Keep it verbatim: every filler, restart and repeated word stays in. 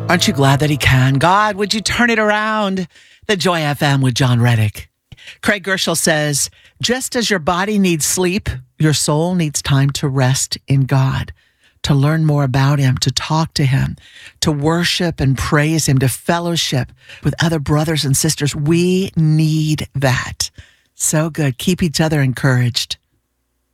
Aren't you glad that he can? God, would you turn it around? The Joy F M with John Reddick. Craig Gershel says, just as your body needs sleep, your soul needs time to rest in God, to learn more about him, to talk to him, to worship and praise him, to fellowship with other brothers and sisters. We need that. So good. Keep each other encouraged.